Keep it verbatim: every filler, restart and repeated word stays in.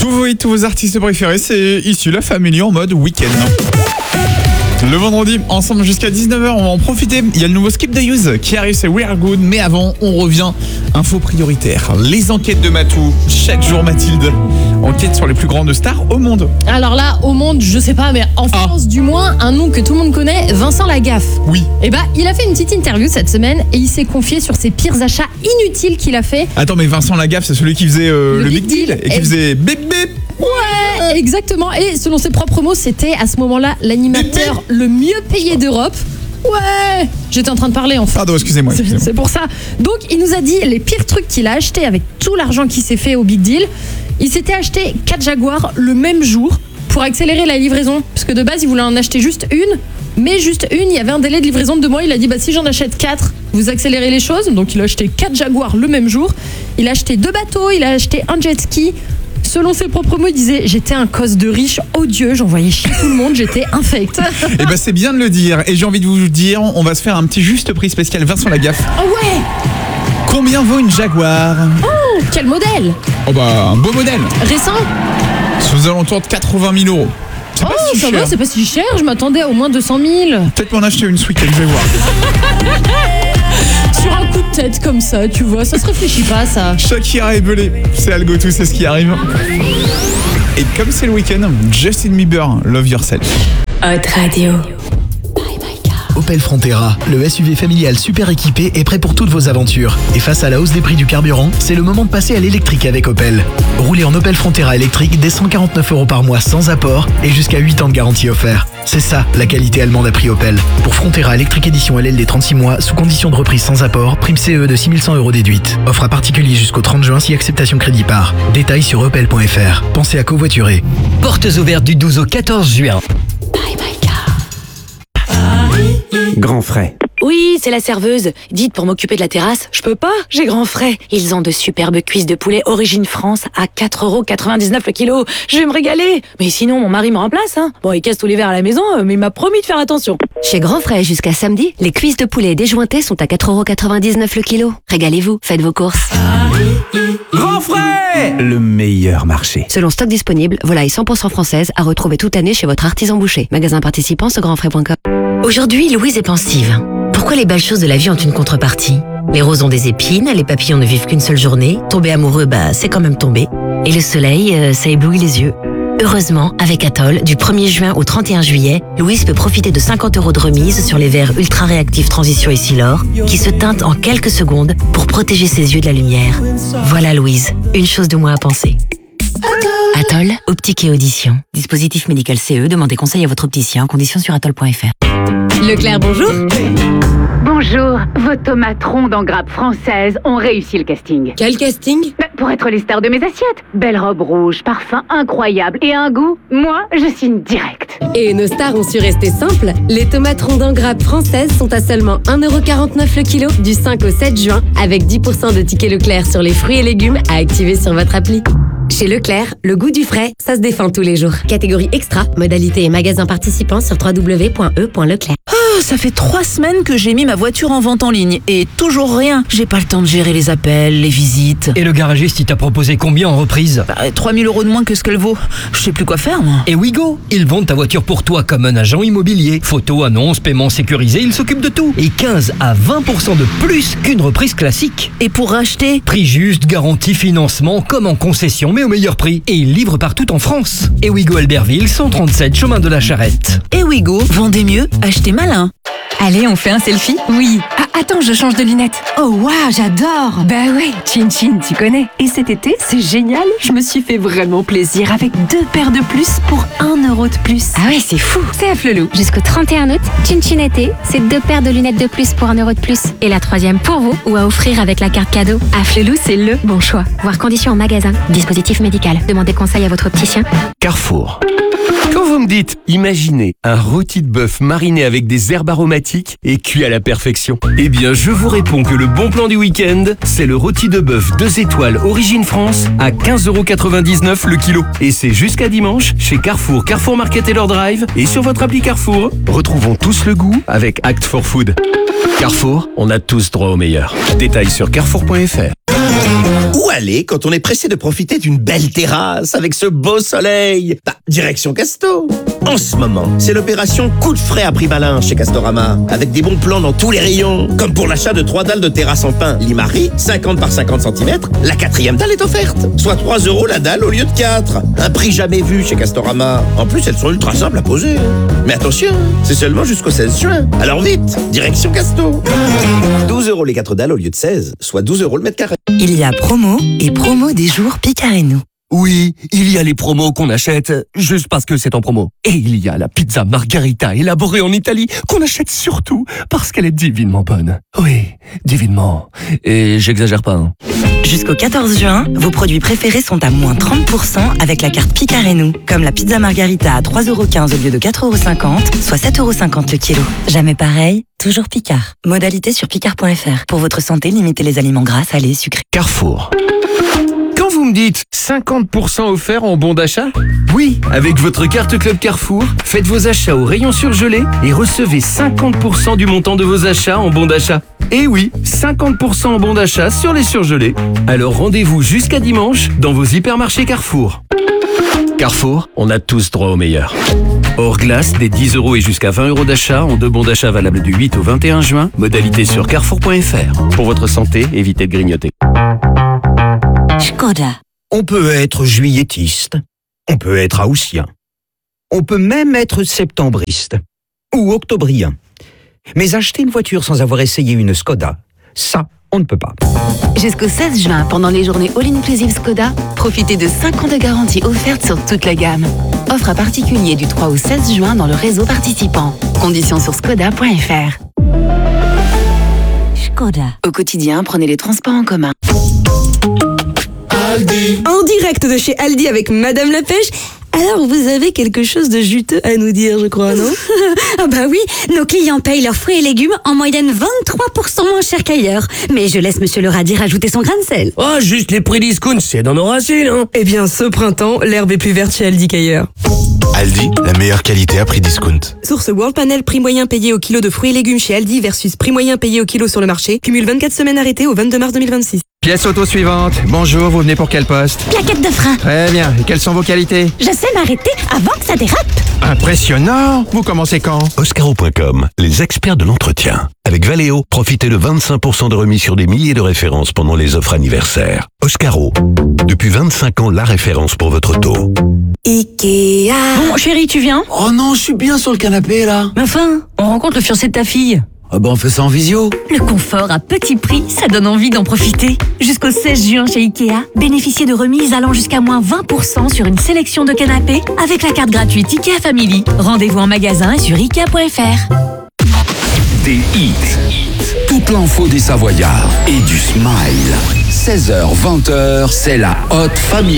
Tous vos hits, tous vos artistes préférés, c'est ici la Family en mode week-end. Le vendredi, ensemble jusqu'à dix-neuf heures, on va en profiter. Il y a le nouveau Skip the Use qui arrive, c'est We Are Good. Mais avant, on revient. Info prioritaire. Les enquêtes de Matou. Chaque jour, Mathilde enquête sur les plus grandes stars au monde. Alors là, au monde, je sais pas, mais en Ah. France du moins, un nom que tout le monde connaît, Vincent Lagaffe. Oui. Et bah, il a fait une petite interview cette semaine et il s'est confié sur ses pires achats inutiles qu'il a fait. Attends, mais Vincent Lagaffe, c'est celui qui faisait euh, Le le, Big Big Deal, Deal. et qui Et- faisait bip bip. Ouais, exactement. Et selon ses propres mots, c'était à ce moment-là l'animateur le mieux payé d'Europe. Ouais, j'étais en train de parler en fait. Pardon, excusez-moi. C'est excusez-moi. c'est pour ça. Donc, il nous a dit les pires trucs qu'il a acheté avec tout l'argent qu'il s'est fait au Big Deal. Il s'était acheté quatre Jaguars le même jour pour accélérer la livraison. Parce que de base, il voulait en acheter juste une. Mais juste une, il y avait un délai de livraison de deux mois. Il a dit, bah, si j'en achète quatre, vous accélérez les choses. Donc, il a acheté quatre Jaguars le même jour. Il a acheté deux bateaux, il a acheté un jet ski. Selon ses propres mots, il disait, j'étais un cos de riche odieux, j'envoyais chier tout le monde, j'étais infect. Et ben c'est bien de le dire. Et j'ai envie de vous dire, on va se faire un petit juste prix spécial Vincent Lagaffe. Oh ouais, Combien vaut une Jaguar? oh, quel modèle. Oh bah un beau modèle. Récent. C'est aux alentours de quatre-vingt mille euros. C'est Oh, pas si ça cher. va, c'est pas si cher, je m'attendais à au moins deux cent mille. Peut-être m'en acheter une ce week-end, je vais voir. Sur un coup de tête comme ça, tu vois, ça se réfléchit pas ça. Shakira et Belé, c'est Algo, tout c'est ce qui arrive. Et comme c'est le week-end, Justin Bieber, Love Yourself. Hot Radio. Opel Frontera, le S U V familial super équipé est prêt pour toutes vos aventures. Et face à la hausse des prix du carburant, c'est le moment de passer à l'électrique avec Opel. Roulez en Opel Frontera électrique dès cent quarante-neuf euros par mois sans apport et jusqu'à huit ans de garantie offert. C'est ça, la qualité allemande à prix Opel. Pour Frontera électrique édition L L D trente-six mois, sous condition de reprise sans apport, prime C E de six mille cent euros déduite. Offre à particulier jusqu'au trente juin si acceptation crédit par. Détails sur opel point f r. Pensez à covoiturer. Portes ouvertes du douze au quatorze juin. Grand frais. Oui, c'est la serveuse. Dites, pour m'occuper de la terrasse, je peux pas, j'ai grand frais. Ils ont de superbes cuisses de poulet origine France à quatre euros quatre-vingt-dix-neuf le kilo. Je vais me régaler. Mais sinon, mon mari me remplace, hein. Bon, il casse tous les verres à la maison, euh, mais il m'a promis de faire attention. Chez Grand Frais, jusqu'à samedi, les cuisses de poulet déjointées sont à quatre euros quatre-vingt-dix-neuf le kilo. Régalez-vous, faites vos courses. Grand frais, le meilleur marché. Selon stock disponible, volaille cent pour cent française à retrouver toute l'année chez votre artisan boucher. Magasin participant sur grand frais point com. Aujourd'hui, Louise est pensive. Pourquoi les belles choses de la vie ont une contrepartie? Les roses ont des épines, les papillons ne vivent qu'une seule journée, tomber amoureux, bah c'est quand même tomber. Et le soleil, euh, ça éblouit les yeux. Heureusement, avec Atoll, du premier juin au trente et un juillet, Louise peut profiter de cinquante euros de remise sur les verres ultra réactifs Transition et Silor, qui se teintent en quelques secondes pour protéger ses yeux de la lumière. Voilà Louise, une chose de moins à penser. Atoll, optique et audition. Dispositif médical C E, demandez conseil à votre opticien, conditions sur atoll point f r. Leclerc, bonjour. Bonjour, vos tomates rondes en grappe française ont réussi le casting. Quel casting? Bah, pour être les stars de mes assiettes. Belle robe rouge, parfum incroyable et un goût, moi, je signe direct. Et nos stars ont su rester simples. Les tomates rondes en grappe françaises sont à seulement un euro quarante-neuf le kilo du cinq au sept juin, avec dix pour cent de tickets Leclerc sur les fruits et légumes à activer sur votre appli. Chez Leclerc, le goût du frais, ça se défend tous les jours. Catégorie extra, modalité et magasin participant sur w w w point e point leclerc. Oh, ça fait trois semaines que j'ai mis ma voiture en vente en ligne et toujours rien. J'ai pas le temps de gérer les appels, les visites. Et le garagiste, il t'a proposé combien en reprise? Bah, trois mille euros de moins que ce qu'elle vaut. Je sais plus quoi faire, moi. Et Wigo, ils vendent ta voiture pour toi comme un agent immobilier. Photos, annonces, paiement sécurisé, ils s'occupent de tout. Et quinze à vingt pour cent de plus qu'une reprise classique. Et pour racheter? Prix juste, garantie, financement, comme en concession, mais au meilleur prix. Et ils livrent partout en France. Et Wigo Albertville, cent trente-sept, chemin de la Charrette. Et Wigo, vendez mieux, achetez malin. Allez, on fait un selfie? Oui. Ah, attends, je change de lunettes. Oh, waouh, j'adore. Bah ouais, Chin Chin, tu connais. Et cet été, c'est génial, je me suis fait vraiment plaisir avec deux paires de plus pour un euro de plus. Ah ouais, c'est fou. C'est à Flelou. Jusqu'au trente et un août, Chin Chin été, c'est deux paires de lunettes de plus pour un euro de plus. Et la troisième pour vous, ou à offrir avec la carte cadeau. À Flelou, c'est le bon choix. Voir conditions en magasin. Dispositif médical. Demandez conseil à votre opticien. Carrefour. Quand vous me dites, imaginez un rôti de bœuf mariné avec des herbes aromatiques et cuit à la perfection, eh bien je vous réponds que le bon plan du week-end, c'est le rôti de bœuf deux étoiles Origine France à quinze euros quatre-vingt-dix-neuf le kilo. Et c'est jusqu'à dimanche chez Carrefour, Carrefour Market et leur Drive et sur votre appli Carrefour. Retrouvons tous le goût avec Act for Food. Carrefour, on a tous droit au meilleur. Détails sur carrefour point f r. Où aller quand on est pressé de profiter d'une belle terrasse avec ce beau soleil? Bah, direction Casto. En ce moment, c'est l'opération coup de frais à prix malin chez Castorama, avec des bons plans dans tous les rayons. Comme pour l'achat de trois dalles de terrasse en pin Limari, cinquante par cinquante centimètres, la quatrième dalle est offerte. Soit trois euros la dalle au lieu de quatre. Un prix jamais vu chez Castorama. En plus, elles sont ultra simples à poser. Mais attention, c'est seulement jusqu'au seize juin. Alors vite, direction Casto. douze euros les quatre dalles au lieu de seize, soit douze euros le mètre carré. Il y a promo et promo des jours Picarenou. Oui, il y a les promos qu'on achète juste parce que c'est en promo. Et il y a la pizza margarita élaborée en Italie qu'on achète surtout parce qu'elle est divinement bonne. Oui, divinement. Et j'exagère pas. Hein. Jusqu'au quatorze juin, vos produits préférés sont à moins trente pour cent avec la carte Picarenou. Comme la pizza margarita à trois euros quinze au lieu de quatre euros cinquante, soit sept euros cinquante le kilo. Jamais pareil, toujours Picard. Modalité sur picard point f r. Pour votre santé, limitez les aliments gras, salés, sucrés. Carrefour. Quand vous me dites cinquante pour cent offert en bon d'achat? Oui, avec votre carte Club Carrefour, faites vos achats au rayon surgelé et recevez cinquante pour cent du montant de vos achats en bon d'achat. Et oui, cinquante pour cent en bon d'achat sur les surgelés. Alors rendez-vous jusqu'à dimanche dans vos hypermarchés Carrefour. Carrefour, on a tous droit au meilleur. Hors glace, des dix euros et jusqu'à vingt euros d'achat en deux bons d'achat valables du huit au vingt et un juin. Modalité sur carrefour point f r. Pour votre santé, évitez de grignoter. Skoda. On peut être juillettiste, on peut être haussien, on peut même être septembriste ou octobrien. Mais acheter une voiture sans avoir essayé une Skoda, ça, on ne peut pas. Jusqu'au seize juin, pendant les journées All-Inclusive Skoda, profitez de cinq ans de garantie offerte sur toute la gamme. Offre à particulier du trois au seize juin dans le réseau participant. Conditions sur skoda point f r. Skoda. Au quotidien, prenez les transports en commun. Aldi. En direct de chez Aldi avec Madame la Pêche. Alors, vous avez quelque chose de juteux à nous dire, je crois, non? Ah bah oui, nos clients payent leurs fruits et légumes en moyenne vingt-trois pour cent moins cher qu'ailleurs. Mais je laisse Monsieur le radis rajouter son grain de sel. Oh, juste les prix discount, c'est dans nos racines, hein. Eh bien, ce printemps, l'herbe est plus verte chez Aldi qu'ailleurs. Aldi, la meilleure qualité à prix discount. Source World Panel, prix moyen payé au kilo de fruits et légumes chez Aldi versus prix moyen payé au kilo sur le marché. Cumule vingt-quatre semaines arrêtées au vingt-deux mars deux mille vingt-six. Pièce auto suivante. Bonjour, vous venez pour quel poste? Plaquette de frein. Très bien. Et quelles sont vos qualités? Je sais m'arrêter avant que ça dérape. Impressionnant. Vous commencez quand? Oscaro point com, les experts de l'entretien. Avec Valeo, profitez de vingt-cinq pour cent de remise sur des milliers de références pendant les offres anniversaires. Oscaro, depuis vingt-cinq ans, la référence pour votre auto. Ikea. Bon, chérie, tu viens? Oh non, je suis bien sur le canapé, là. Mais enfin, on rencontre le fiancé de ta fille. Ah bah on fait ça en visio. Le confort à petit prix, ça donne envie d'en profiter. Jusqu'au seize juin chez Ikea, bénéficiez de remises allant jusqu'à moins vingt pour cent sur une sélection de canapés avec la carte gratuite Ikea Family. Rendez-vous en magasin et sur ikea point f r. Des hits, toute l'info des Savoyards et du smile. seize heures vingt, c'est la Hot Family.